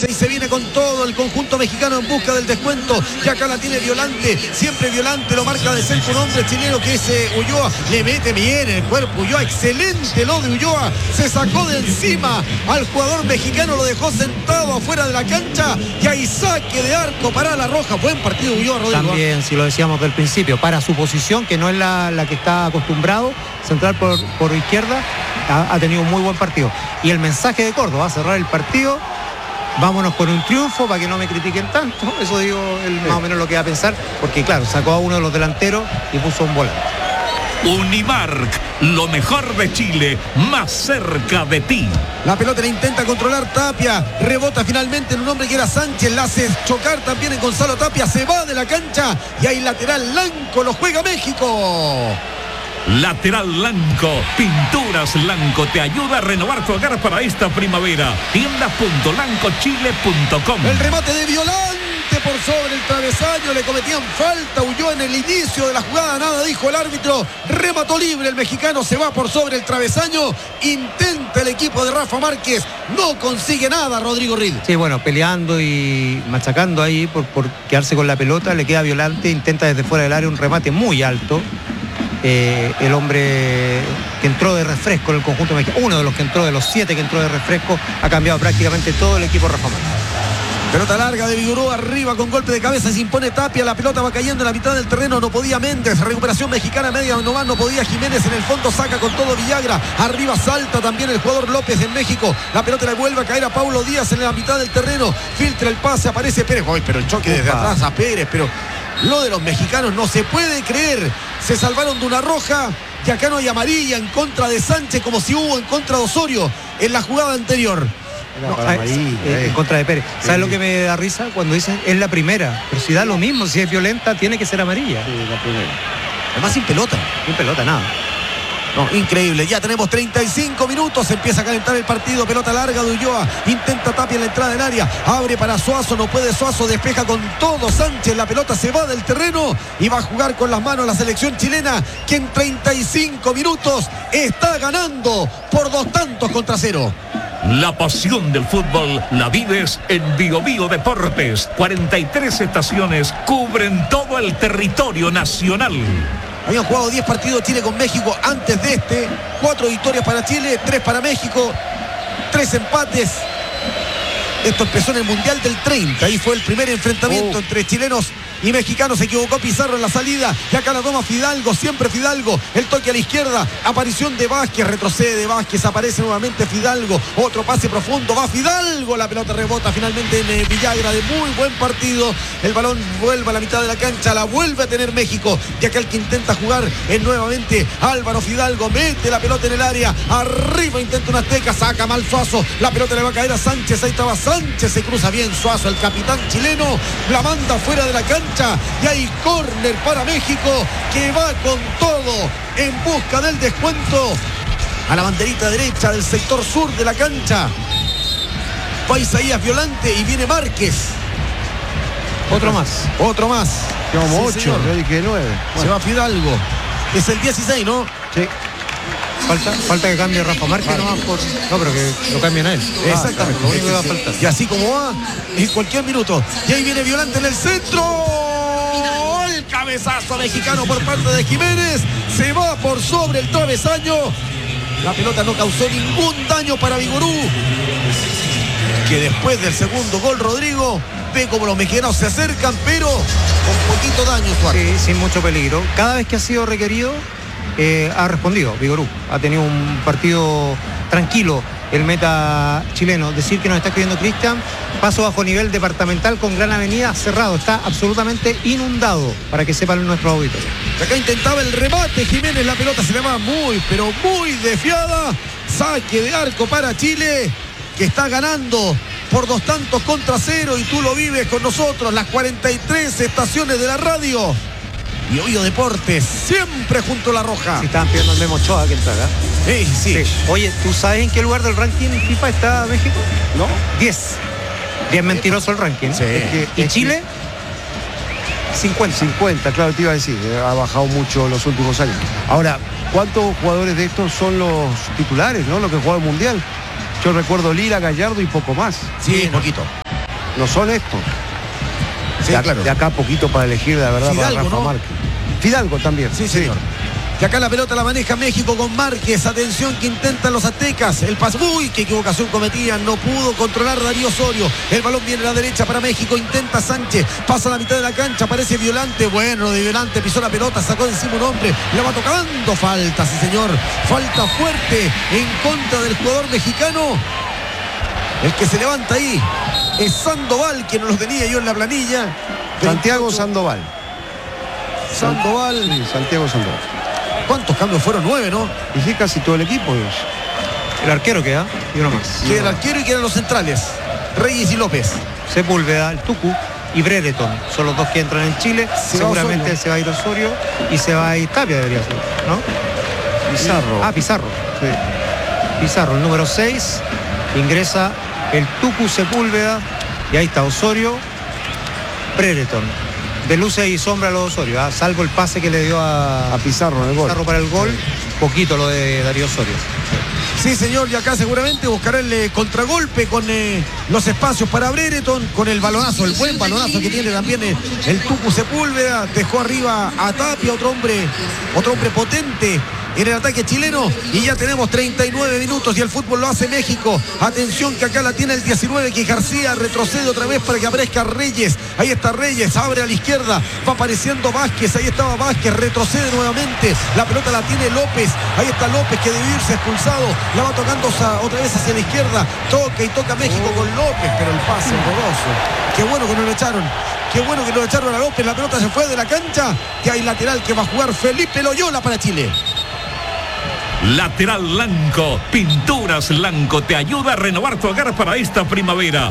cancha y se viene con todo el conjunto mexicano en busca del descuento. Y acá la tiene Violante, siempre Violante, lo marca de cerca un hombre chileno que es Ulloa. Le mete bien el cuerpo Ulloa, excelente lo de Ulloa. Se sacó de encima al jugador mexicano, lo dejó sentado afuera de la cancha y hay saque de arco para la Roja. Buen partido Ulloa, Rodrigo. También, si lo decíamos del principio, para su posición, que no es la que está acostumbrado, central por izquierda, ha tenido un muy buen partido. Y el mensaje de Córdoba, cerrar el partido, vámonos con un triunfo para que no me critiquen tanto. Eso digo, más o menos lo que va a pensar, porque claro, sacó a uno de los delanteros y puso un volante. Unimark, lo mejor de Chile, más cerca de ti. La pelota la intenta controlar Tapia, rebota finalmente en un hombre que era Sánchez, la hace chocar también en Gonzalo Tapia, se va de la cancha y hay lateral Lanco, lo juega México. Lateral Lanco, Pinturas Lanco te ayuda a renovar tu hogar para esta primavera. Tienda.lancochile.com. El remate de Violante por sobre el travesaño, le cometían falta, huyó en el inicio de la jugada, nada dijo el árbitro, remató libre el mexicano, se va por sobre el travesaño, intenta el equipo de Rafa Márquez, no consigue nada Rodrigo Reed. Sí, bueno, peleando y machacando ahí por quedarse con la pelota, le queda Violante, intenta desde fuera del área un remate muy alto. El hombre que entró de refresco en el conjunto mexicano, uno de los que entró, de los 7 que entró de refresco, ha cambiado prácticamente todo el equipo Rafa Márquez. Pelota larga de Vigoró arriba con golpe de cabeza, se impone Tapia, la pelota va cayendo en la mitad del terreno, no podía Méndez, recuperación mexicana media nomás, no podía Jiménez, en el fondo saca con todo Villagra, arriba salta también el jugador López en México, la pelota le vuelve a caer a Paulo Díaz en la mitad del terreno, filtra el pase, aparece Pérez, pero el choque desde atrás a Pérez, pero lo de los mexicanos no se puede creer, se salvaron de una roja y acá no hay amarilla en contra de Sánchez como si hubo en contra de Osorio en la jugada anterior. No, en contra de Pérez. ¿Sabes lo que me da risa? Cuando dicen es la primera, pero si da lo mismo, si es violenta tiene que ser amarilla. Sí, la primera. Además sin pelota. Sin pelota, nada. No, increíble, ya tenemos 35 minutos, empieza a calentar el partido, pelota larga de Ulloa, intenta Tapia en la entrada del área, abre para Suazo, no puede Suazo, despeja con todo Sánchez, la pelota se va del terreno y va a jugar con las manos la selección chilena que en 35 minutos está ganando por 2-0. La pasión del fútbol la vives en Bio Bio Deportes. 43 estaciones cubren todo el territorio nacional. Habían jugado 10 partidos Chile con México antes de este. 4 victorias para Chile, 3 para México, 3 empates. Esto empezó en el Mundial del 30. Ahí fue el primer enfrentamiento entre chilenos y mexicanos. Se equivocó Pizarro en la salida. Y acá la toma Fidalgo, siempre Fidalgo. El toque a la izquierda. Aparición de Vázquez. Retrocede de Vázquez. Aparece nuevamente Fidalgo. Otro pase profundo. Va Fidalgo. La pelota rebota finalmente en Villagra. De muy buen partido. El balón vuelve a la mitad de la cancha. La vuelve a tener México. Y acá el que intenta jugar es nuevamente Álvaro Fidalgo. Mete la pelota en el área. Arriba intenta una azteca. Saca mal Suazo. La pelota le va a caer a Sánchez. Ahí estaba Sánchez. Se cruza bien Suazo, el capitán chileno. La manda fuera de la cancha. Y hay córner para México que va con todo en busca del descuento a la banderita derecha del sector sur de la cancha. Va Isaías Violante y viene Márquez. Otro más. Llevamos 8, yo dije 9. Bueno. Se va Fidalgo. Es el 16, ¿no? Sí. Falta que cambie Rafa Márquez nomás por... No, pero que lo cambien a él. Exactamente. Lo único que va a faltar. Y así como va, en cualquier minuto. Y ahí viene Violante en el centro. El cabezazo mexicano por parte de Jiménez. Se va por sobre el travesaño. La pelota no causó ningún daño para Vigorú, que después del segundo gol, Rodrigo, ve como los mexicanos se acercan, pero con poquito daño. Sí, sin mucho peligro. Cada vez que ha sido requerido, ha respondido Vigorú. Ha tenido un partido tranquilo el meta chileno. Decir que nos está escribiendo Cristian, paso bajo nivel departamental con Gran Avenida cerrado, está absolutamente inundado, para que sepan nuestros auditores. Acá intentaba el remate Jiménez, la pelota se le va muy, pero muy desviada. Saque de arco para Chile, que está ganando por 2-0 y tú lo vives con nosotros, las 43 estaciones de la radio. Bio Bio Deportes, siempre junto a la Roja. Si estaban pidiendo al Memo Ochoa que entrara. Sí. Oye, ¿tú sabes en qué lugar del ranking FIFA está México? ¿No? 10. Bien mentiroso el ranking. Sí. ¿Y Chile? 50, claro, te iba a decir, ha bajado mucho los últimos años. Ahora, ¿cuántos jugadores de estos son los titulares, no? Los que juegan el Mundial. Yo recuerdo Lira, Gallardo y poco más. Sí, poquito. no son estos. Sí, claro. De acá poquito para elegir, la verdad, Fidalgo, para Rafa ¿no? Márquez. Fidalgo también. Sí, señor. Que acá la pelota la maneja México con Márquez. Atención que intentan los aztecas. El pase. Uy, qué equivocación cometían. No pudo controlar Darío Osorio. El balón viene a la derecha para México. Intenta Sánchez. Pasa a la mitad de la cancha. Aparece Violante. Bueno, de Violante pisó la pelota. Sacó de encima un hombre. La va tocando. Falta, sí, señor. Falta fuerte en contra del jugador mexicano. El que se levanta ahí es Sandoval, que no lo tenía yo en la planilla. Santiago Sandoval. Sandoval. Sí, Santiago Sandoval. ¿Cuántos cambios fueron? 9, ¿no? Y sí, casi todo el equipo. El arquero queda y uno más. Queda el arquero y quedan los centrales. Reyes y López. Sepúlveda, el Tucu y Brereton. Son los dos que entran en Chile. Seguramente se va a ir Osorio y se va a ir Tapia, debería ser, ¿no? Pizarro. Pizarro. Sí. Pizarro, el número 6. Ingresa el Tucu, Sepúlveda. Y ahí está Osorio, Brereton. De luces y sombra a los Osorio, salvo el pase que le dio a Pizarro en el gol. Pizarro para el gol. Poquito lo de Darío Osorio. Sí, señor, y acá seguramente buscará el contragolpe con los espacios para Brereton, con el balonazo, el buen balonazo que tiene también el Tucu Sepúlveda. Dejó arriba a Tapia, otro hombre potente en el ataque chileno, y ya tenemos 39 minutos y el fútbol lo hace México. Atención que acá la tiene el 19, que García retrocede otra vez para que aparezca Reyes. Ahí está Reyes, abre a la izquierda, va apareciendo Vázquez, ahí estaba Vázquez, retrocede nuevamente, la pelota la tiene López, ahí está López que debió irse expulsado, la va tocando otra vez hacia la izquierda, toca y toca México con López, pero el pase horroroso. Qué bueno que no lo echaron. Qué bueno que lo echaron a López, la pelota se fue de la cancha y hay lateral que va a jugar Felipe Loyola para Chile. Lateral Lanco, Pinturas Lanco te ayuda a renovar tu hogar para esta primavera.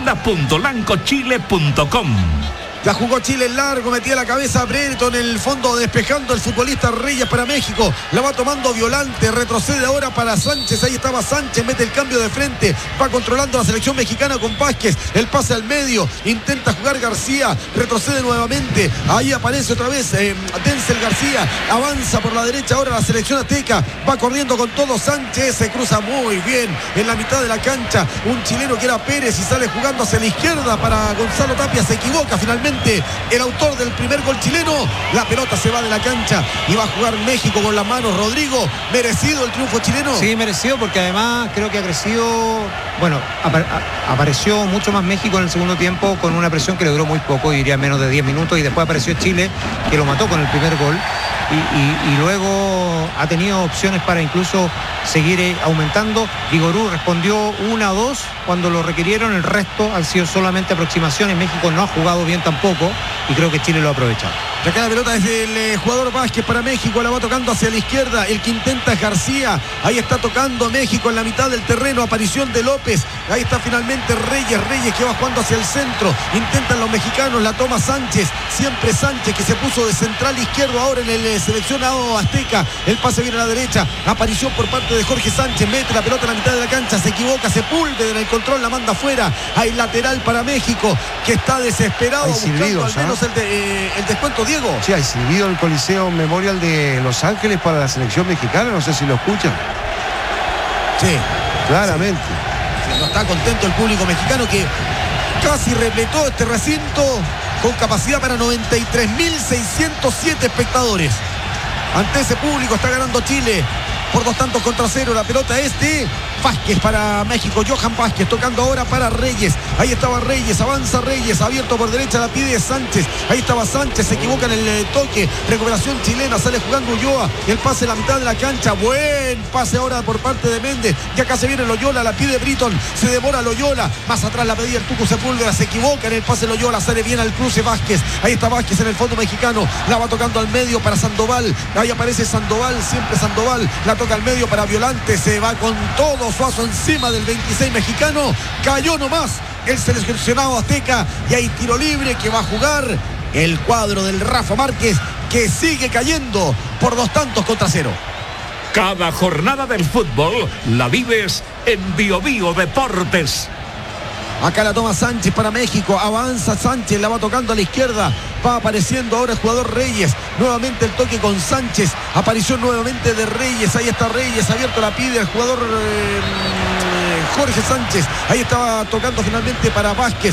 Tienda.lancochile.com. Ya jugó Chile en largo, metía la cabeza a Brereton en el fondo, despejando el futbolista Reyes para México. La va tomando Violante, retrocede ahora para Sánchez. Ahí estaba Sánchez, mete el cambio de frente. Va controlando la selección mexicana con Vázquez. El pase al medio, intenta jugar García, retrocede nuevamente. Ahí aparece otra vez Denzel García. Avanza por la derecha ahora la selección azteca. Va corriendo con todo Sánchez, se cruza muy bien en la mitad de la cancha. Un chileno que era Pérez y sale jugando hacia la izquierda para Gonzalo Tapia. Se equivoca finalmente el autor del primer gol chileno. La pelota se va de la cancha y va a jugar México con las manos. Rodrigo, merecido el triunfo chileno. Sí, merecido, porque además creo que ha crecido. Bueno, apareció mucho más México en el segundo tiempo, con una presión que le duró muy poco, diría menos de 10 minutos, y después apareció Chile, que lo mató con el primer gol, y luego ha tenido opciones para incluso seguir aumentando. Vigorú respondió 1 o 2 cuando lo requirieron, el resto han sido solamente aproximaciones. México no ha jugado bien tampoco y creo que Chile lo ha aprovechado. Y acá la pelota es del jugador Vázquez para México, la va tocando hacia la izquierda, el que intenta es García, ahí está tocando México en la mitad del terreno, aparición de López, ahí está finalmente Reyes que va jugando hacia el centro, intentan los mexicanos, la toma Sánchez, siempre Sánchez que se puso de central izquierdo ahora en el seleccionado azteca, el pase viene a la derecha, aparición por parte de Jorge Sánchez, mete la pelota en la mitad de la cancha, se equivoca, Sepúlveda en el control, la manda afuera, hay lateral para México, que está desesperado, buscando al menos el descuento. Diego. Sí, hay silbido el Coliseo Memorial de Los Ángeles para la selección mexicana, no sé si lo escuchan. Sí. Claramente. Sí, no está contento el público mexicano, que casi repletó este recinto con capacidad para 93.607 espectadores. Ante ese público está ganando Chile por 2-0. La pelota es de Vázquez para México. Johan Vázquez tocando ahora para Reyes. Ahí estaba Reyes, avanza Reyes, abierto por derecha, la pide Sánchez. Ahí estaba Sánchez, se equivoca en el toque. Recuperación chilena, sale jugando Ulloa. El pase en la mitad de la cancha. Buen pase ahora por parte de Méndez. Y acá se viene Loyola, la pide Britton. Se demora Loyola. Más atrás la pedía el Tucu Sepúlveda. Se equivoca en el pase Loyola. Sale bien al cruce Vázquez. Ahí está Vázquez en el fondo mexicano. La va tocando al medio para Sandoval. Ahí aparece Sandoval, siempre Sandoval. La toca al medio para Violante. Se va con todo Suazo encima del 26 mexicano. Cayó nomás el seleccionado azteca. Y hay tiro libre que va a jugar el cuadro del Rafa Márquez, que sigue cayendo por 2-0. Cada jornada del fútbol la vives en Bio Bio Deportes. Acá la toma Sánchez para México. Avanza Sánchez, la va tocando a la izquierda. Va apareciendo ahora el jugador Reyes. Nuevamente el toque con Sánchez. Aparición nuevamente de Reyes. Ahí está Reyes, abierto, la pide el jugador Jorge Sánchez. Ahí estaba tocando finalmente para Vázquez.